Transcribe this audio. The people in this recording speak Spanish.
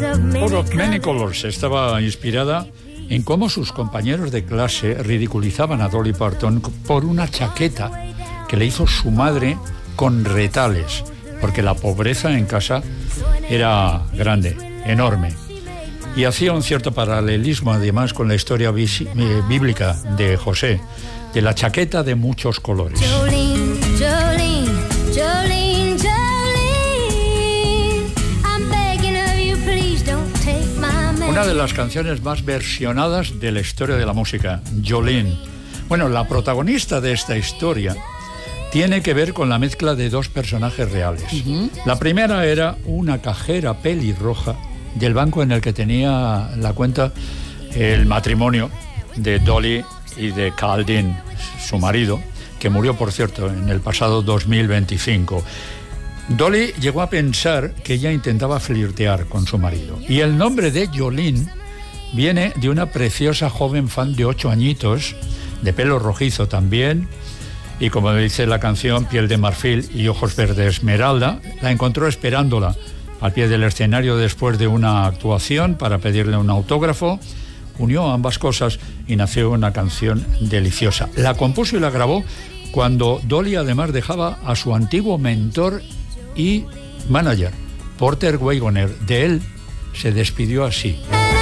Out of Many Colors estaba inspirada en cómo sus compañeros de clase ridiculizaban a Dolly Parton por una chaqueta que le hizo su madre con retales, porque la pobreza en casa era grande, enorme. Y hacía un cierto paralelismo además con la historia bíblica de José, de la chaqueta de muchos colores. Jolene, Jolene, Jolene, Jolene, I'm begging of you, please don't take my man. Una de las canciones más versionadas de la historia de la música, Jolene. Bueno, la protagonista de esta historia tiene que ver con la mezcla de dos personajes reales. La primera era una cajera pelirroja del banco en el que tenía la cuenta el matrimonio de Dolly y de Carl Dean, su marido, que murió, por cierto, en el pasado 2025. Dolly llegó a pensar que ella intentaba flirtear con su marido. Y el nombre de Jolene viene de una preciosa joven fan de 8 añitos, de pelo rojizo también, y como dice la canción, piel de marfil y ojos verde esmeralda. La encontró esperándola al pie del escenario después de una actuación para pedirle un autógrafo. Unió ambas cosas y nació una canción deliciosa. La compuso y la grabó cuando Dolly además dejaba a su antiguo mentor y manager, Porter Wagoner. De él se despidió así.